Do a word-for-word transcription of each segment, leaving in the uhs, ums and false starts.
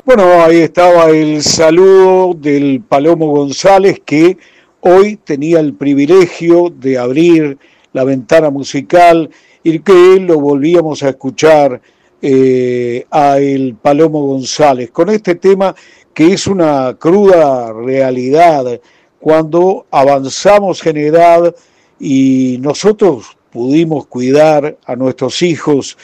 Bueno, ahí estaba el saludo del Palomo González, que hoy tenía el privilegio de abrir la ventana musical y que lo volvíamos a escuchar eh, a el Palomo González con este tema que es una cruda realidad cuando avanzamos en edad y nosotros pudimos cuidar a nuestros hijos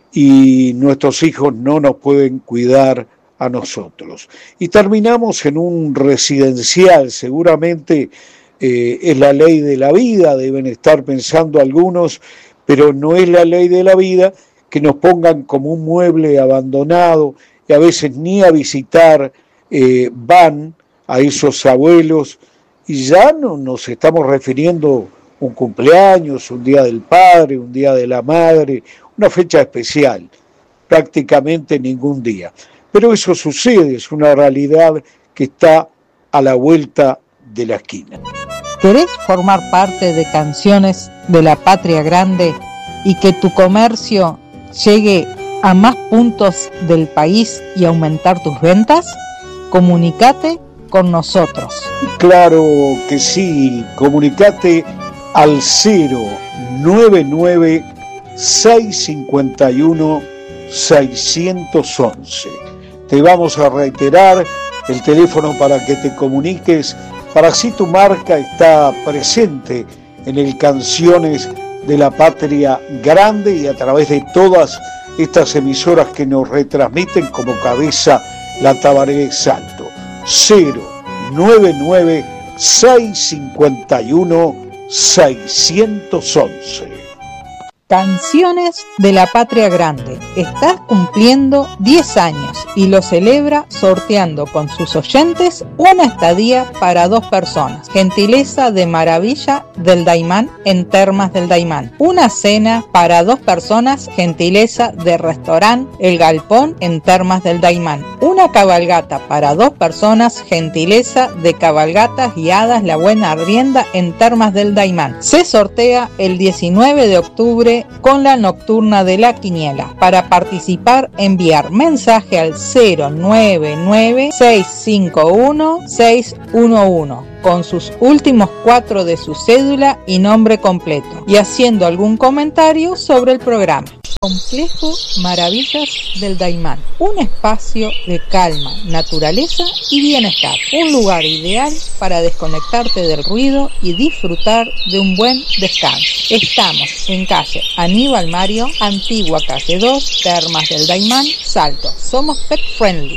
y nuestros hijos no nos pueden cuidar a nosotros. Y terminamos en un residencial, seguramente eh, es la ley de la vida, deben estar pensando algunos, pero no es la ley de la vida que nos pongan como un mueble abandonado y a veces ni a visitar eh, van a esos abuelos y ya no nos estamos refiriendo a un cumpleaños, un día del padre, un día de la madre, una fecha especial, prácticamente ningún día. Pero eso sucede, es una realidad que está a la vuelta de la esquina. ¿Querés formar parte de Canciones de la Patria Grande y que tu comercio llegue a más puntos del país y aumentar tus ventas? Comunicate con nosotros. Claro que sí, comunicate al cero nueve nueve seis cinco uno seis uno uno. Te vamos a reiterar el teléfono para que te comuniques, para así tu marca está presente en el Canciones de la Patria Grande y a través de todas estas emisoras que nos retransmiten como cabeza la Tabaré Salto. cero nueve nueve seis cinco uno seis uno uno. Canciones de la Patria Grande está cumpliendo diez años y lo celebra sorteando con sus oyentes una estadía para dos personas, gentileza de Maravilla del Daymán en Termas del Daymán, una cena para dos personas, gentileza de Restaurant El Galpón en Termas del Daymán, una cabalgata para dos personas, gentileza de Cabalgatas Guiadas La Buena Arrienda en Termas del Daymán. Se sortea el diecinueve de octubre con la nocturna de la quiniela. Para participar, enviar mensaje al cero nueve nueve seis cinco uno seis uno uno con sus últimos cuatro de su cédula y nombre completo y haciendo algún comentario sobre el programa. Complejo Maravillas del Daymán, un espacio de calma, naturaleza y bienestar, un lugar ideal para desconectarte del ruido y disfrutar de un buen descanso. Estamos en calle Aníbal Mario, antigua calle dos, Termas del Daymán, Salto. Somos pet friendly.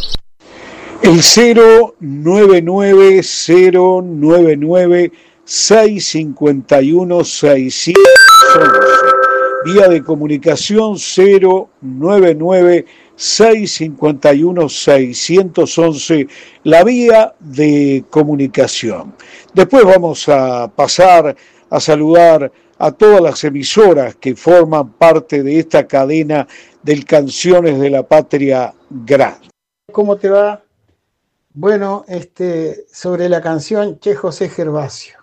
El cero nueve nueve cero nueve nueve seis cinco uno seis uno uno. Vía de comunicación cero nueve nueve seis cinco uno seis uno uno, la vía de comunicación. Después vamos a pasar a saludar a todas las emisoras que forman parte de esta cadena del Canciones de la Patria Grande. ¿Cómo te va? Bueno, este, sobre la canción Che José Gervasio.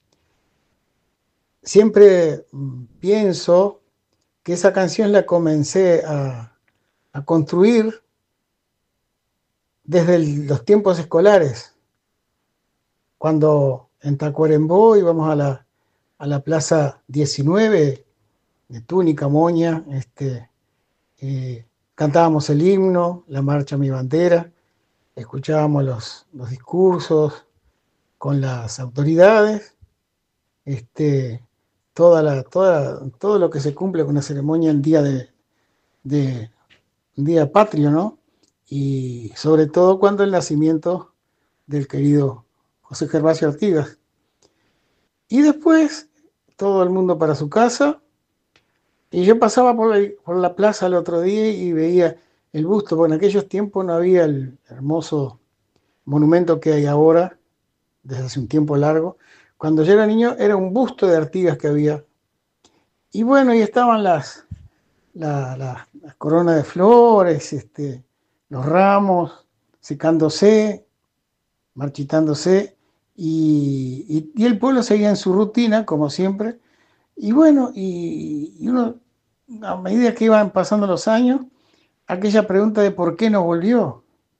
Siempre pienso que esa canción la comencé a, a construir desde el, los tiempos escolares, cuando en Tacuarembó íbamos a la, a la plaza diecinueve de Túnica, Moña, este, eh, cantábamos el himno, la marcha Mi Bandera, escuchábamos los, los discursos con las autoridades, este, toda la, toda, todo lo que se cumple con la ceremonia el día de, de un día patrio, ¿no? Y sobre todo cuando el nacimiento del querido José Gervasio Artigas. Y después todo el mundo para su casa, y yo pasaba por la, por la plaza el otro día y veía el busto, porque en aquellos tiempos no había el hermoso monumento que hay ahora, desde hace un tiempo largo. Cuando yo era niño era un busto de Artigas que había. Y bueno, y estaban las, la, la, las coronas de flores, este, los ramos secándose, marchitándose, y, y, y el pueblo seguía en su rutina, como siempre. Y bueno, y, y uno, a medida que iban pasando los años, aquella pregunta de por qué no volvió.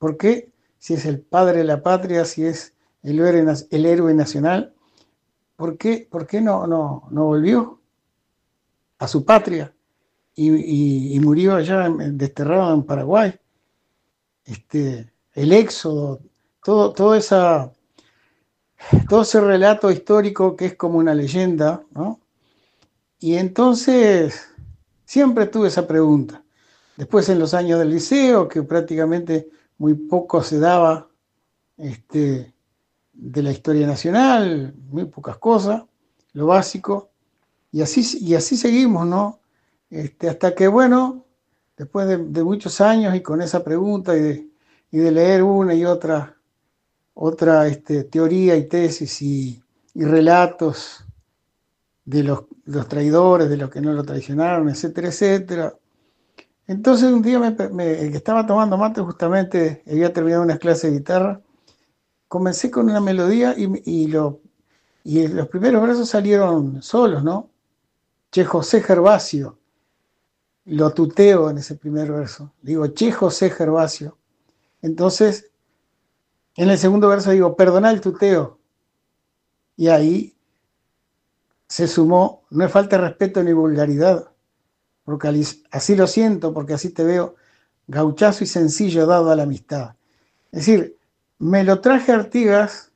¿Por qué? Si es el padre de la patria, si es el héroe, el héroe nacional, ¿por qué, por qué no, no, no volvió a su patria y, y, y murió allá en, desterrado en Paraguay? Este, el éxodo, todo, todo, esa, todo ese relato histórico que es como una leyenda, ¿no? Y entonces siempre tuve esa pregunta. Después en los años del liceo, que prácticamente muy poco se daba este, de la historia nacional, muy pocas cosas, lo básico, y así, y así seguimos, ¿no? Este, hasta que, bueno, después de, de muchos años y con esa pregunta y de, y de leer una y otra, otra este, teoría y tesis y, y relatos de los, los traidores, de los que no lo traicionaron, etcétera, etcétera. Entonces un día me, me, estaba tomando mate, justamente había terminado unas clases de guitarra, comencé con una melodía y, y, lo, y los primeros versos salieron solos, ¿no? Che José Gervasio, lo tuteo en ese primer verso, digo Che José Gervasio. Entonces, en el segundo verso digo, perdona el tuteo. Y ahí se sumó, no es falta de respeto ni vulgaridad, porque así lo siento, porque así te veo, gauchazo y sencillo dado a la amistad. Es decir, me lo traje a Artigas,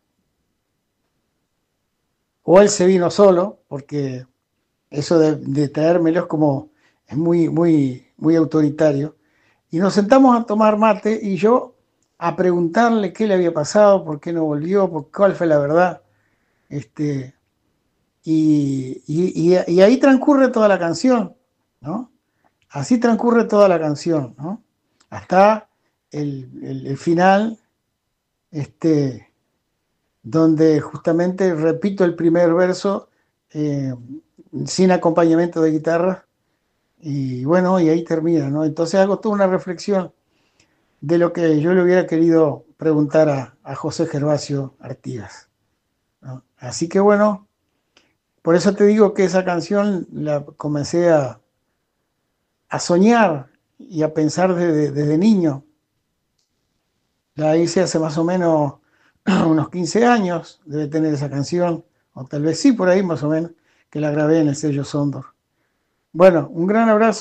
o él se vino solo, porque eso de, de traérmelo es como, es muy, muy, muy autoritario, y nos sentamos a tomar mate y yo a preguntarle qué le había pasado, por qué no volvió, por cuál fue la verdad, este, y, y, y, y ahí transcurre toda la canción, ¿no? Así transcurre toda la canción, ¿no? Hasta el, el, el final, este, donde justamente repito el primer verso eh, sin acompañamiento de guitarra, y bueno, y ahí termina, ¿no? Entonces hago toda una reflexión de lo que yo le hubiera querido preguntar a, a José Gervasio Artigas, ¿no? Así que bueno, por eso te digo que esa canción la comencé a, a soñar y a pensar desde, desde niño. La hice hace más o menos unos quince años, debe tener esa canción, o tal vez sí, por ahí más o menos, que la grabé en el sello Sondor. Bueno, un gran abrazo.